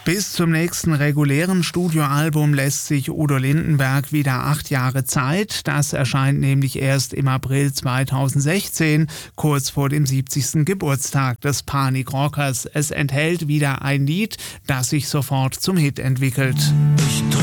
Bis zum nächsten regulären Studioalbum lässt sich Udo Lindenberg wieder 8 Jahre Zeit. Das erscheint nämlich erst im April 2016, kurz vor dem 70. Geburtstag des Panikrockers. Es enthält wieder ein Lied, das sich sofort zum Hit entwickelt.